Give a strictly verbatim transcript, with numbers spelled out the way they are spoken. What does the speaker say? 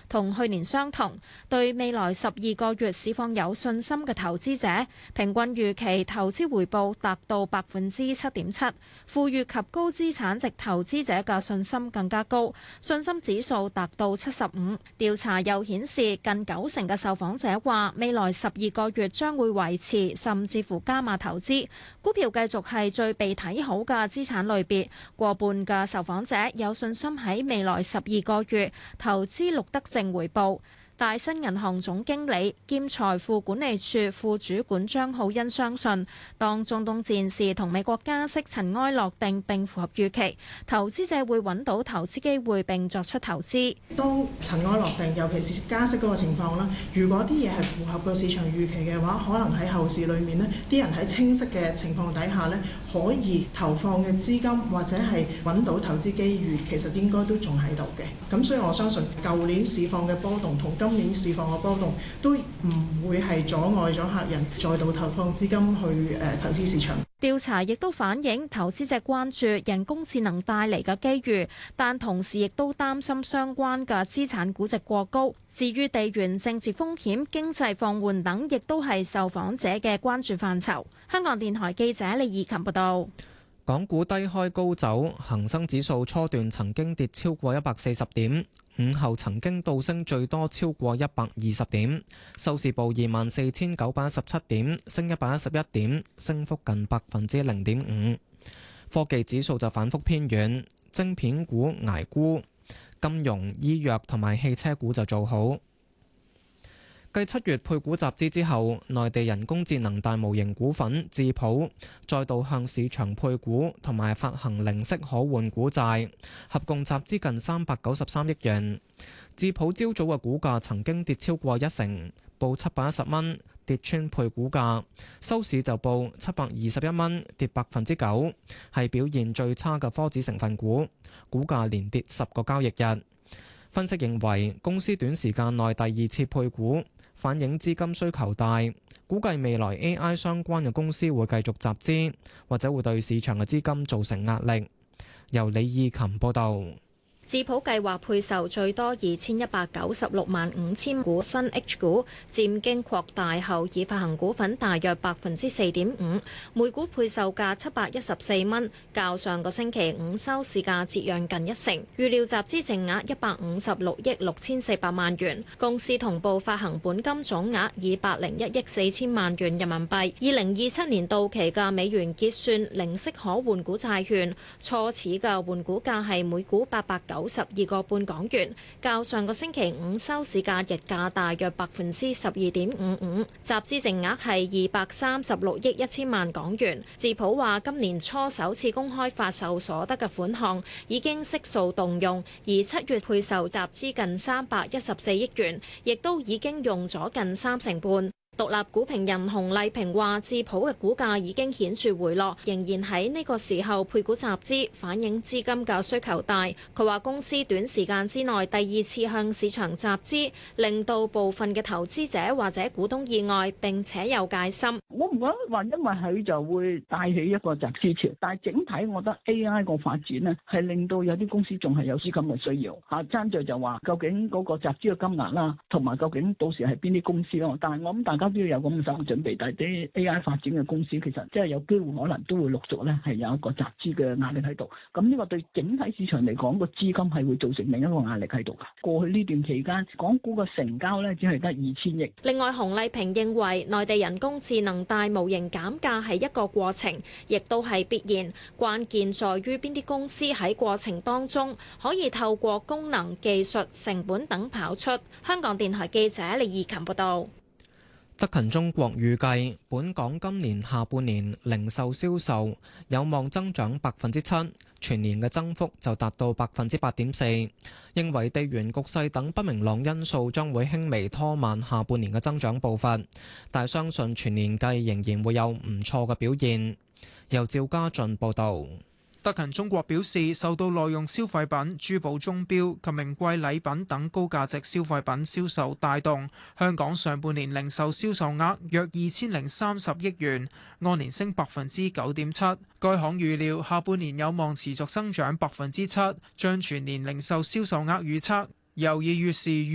同去年相同。對未來十二個月市況有信心嘅投資者，平均預期投資回報達到百分之七點七。富裕及高資產值投資者嘅信心更加高，信心指數達到七十五。調查又顯示，近九成嘅受訪者話未來十二個月將會維持甚至乎加碼投資，股票繼續係最被睇好嘅資產類別。過半嘅受訪者有信心喺未來十二個月投資錄得正回報。大新銀行總經理兼財富管理處副主管張浩欣相信，當中東戰事同美國加息塵埃落定並符合預期，投資者會揾到投資機會並作出投資。 當塵埃落定，尤其是加息嗰個情況啦，如果啲嘢係符合個市場預期嘅話，可能喺後市裏面呢啲人喺清晰嘅情況底下呢，可以投放嘅資金或者係揾到投資機遇，其實應該都仲喺度嘅。咁所以我相信舊年市況嘅波動同今年市況嘅波動都唔會係阻礙咗客人再度投放資金去誒投資市場。 調查亦都反映投資者關注人工智能帶嚟嘅機遇，但同時亦都擔心相關嘅資產估值過高。至於地緣政治風險、經濟放緩等，亦都係受訪者嘅關注範疇。香港電台記者李義琴報道。 港股低開高走，恒生指數初段曾經跌超過一百四十點，午後曾經倒升最多超過一百二十點，收市報二萬四千九百一十七點，升一百一十一點，升幅近百分之零點五。科技指數就反覆偏軟，晶片股捱沽，金融、醫藥同埋汽車股就做好。繼七月配股集資之後，內地人工智能大模型股份智譜再度向市場配股同埋發行零息可換股債，合共集資近三百九十三億元。智譜朝早嘅股價曾經跌超過一成，報七百一十蚊，跌穿配股價，收市就報七百二十一蚊，跌百分之九，係表現最差嘅科指成分股，股價連跌十個交易日。分析認為，公司短時間內第二次配股，反映資金需求大，估計未來 A I 相關嘅公司會繼續集資，或者會對市場嘅資金造成壓力。由李義琴報導。 智譜計劃配售最多二千一百九十六萬五千股新 H 股，佔經擴大後已發行股份大約百分之四點五，每股配售價七百一十四蚊，較上個星期五收市價折讓近一成。預料集資淨額一百五十六億六千四百萬元，公司同步發行本金總額二百零一億四千萬元人民幣。二零二七年到期嘅美元結算零息可換股債券，初始嘅換股價係每股八百九九十二個半港元，較上個星期五收市價日價大約百分之十二點五五，集資淨額係二百三十六億一千萬港元。智譜話今年初首次公開發售所得嘅款項已經悉數動用，而七月配售集資近三百一十四億元，亦都已經用咗近三成半。獨立股評人洪麗萍話：智譜嘅股價已經顯著回落，仍然喺呢個時候配股集資，反映資金嘅需求大。佢話公司短時間之內第二次向市場集資，令到部分嘅投資者或者股東意外，並且有戒心。 我唔覺得話因為佢就會帶起一個集資潮，但係整體我覺得 A I 個發展呢係令到有啲公司仲係有資金嘅需要嚇。爭在就話究竟嗰個集資嘅金額啦，同埋究竟到時係邊啲公司咯？但係我諗大家都要有咁嘅心理準備，但係啲 A I 發展嘅公司其實即係有機會可能都會陸續咧係有一個集資嘅壓力喺度。咁呢個對整體市場嚟講，個資金係會造成另一個壓力喺度㗎。過去呢段期間，港股嘅成交咧只係得二千億。 另外，洪麗萍認為內地人工智能大模型減價係一個過程，亦都係必然。關鍵在於邊啲公司喺過程當中可以透過功能、技術、成本等跑出。香港電台記者李義琴報道。 德勤中國預計，本港今年下半年零售銷售有望增長百分之七，全年嘅增幅就達到百分之八點四。認為地緣局勢等不明朗因素將會輕微拖慢下半年嘅增長步伐，但相信全年計仍然會有唔錯嘅表現。由趙家俊報導。 德勤中國表示，受到耐用消費品、珠寶鐘錶及名貴禮品等高價值消費品銷售帶動，香港上半年零售銷售額約二千零三十億元，按年升百分之九點七。該行預料下半年有望持續增長百分之七，將全年零售銷售額預測由二月時